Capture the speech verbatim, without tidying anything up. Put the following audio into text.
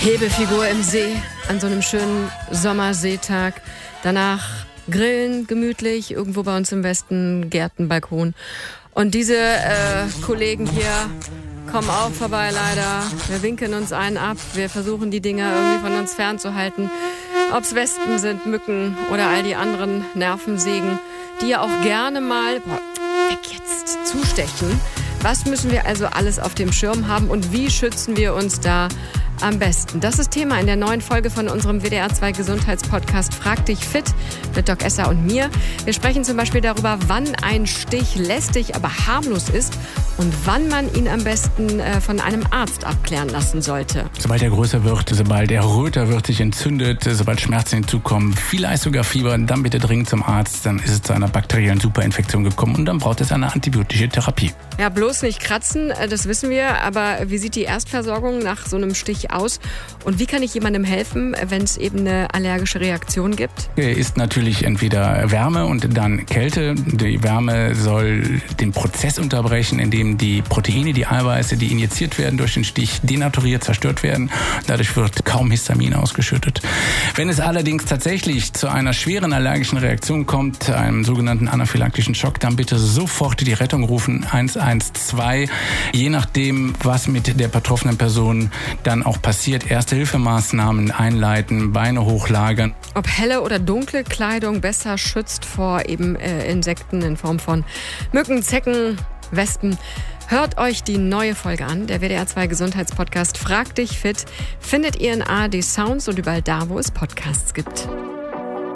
Hebefigur im See an so einem schönen Sommerseetag. Danach grillen gemütlich irgendwo bei uns im Westen, Gärten, Balkon. Und diese äh, Kollegen hier kommen auch vorbei leider. Wir winken uns einen ab. Wir versuchen die Dinger irgendwie von uns fernzuhalten. Ob's Wespen sind, Mücken oder all die anderen Nervensägen, die ja auch gerne mal, boah, weg jetzt, zustechen. Was müssen wir also alles auf dem Schirm haben und wie schützen wir uns da am besten? Das ist Thema in der neuen Folge von unserem W D R zwei Gesundheitspodcast Frag dich fit mit Doc Esser und mir. Wir sprechen zum Beispiel darüber, wann ein Stich lästig, aber harmlos ist und wann man ihn am besten äh, von einem Arzt abklären lassen sollte. Sobald er größer wird, sobald er röter wird, sich entzündet, sobald Schmerzen hinzukommen, vielleicht sogar Fieber, dann bitte dringend zum Arzt, dann ist es zu einer bakteriellen Superinfektion gekommen und dann braucht es eine antibiotische Therapie. Ja, bloß nicht kratzen, das wissen wir, aber wie sieht die Erstversorgung nach so einem Stich aus? Und wie kann ich jemandem helfen, wenn es eben eine allergische Reaktion gibt? Ist natürlich entweder Wärme und dann Kälte. Die Wärme soll den Prozess unterbrechen, indem die Proteine, die Eiweiße, die injiziert werden durch den Stich, denaturiert, zerstört werden. Dadurch wird kaum Histamin ausgeschüttet. Wenn es allerdings tatsächlich zu einer schweren allergischen Reaktion kommt, einem sogenannten anaphylaktischen Schock, dann bitte sofort die Rettung rufen, eins eins zwei. Je nachdem, was mit der betroffenen Person dann auch passiert, Erste-Hilfemaßnahmen einleiten, Beine hochlagern. Ob helle oder dunkle Kleidung besser schützt vor eben äh, Insekten in Form von Mücken, Zecken, Wespen. Hört euch die neue Folge an, der W D R zwei Gesundheitspodcast Frag dich fit. Findet ihr in A R D Sounds und überall da, wo es Podcasts gibt.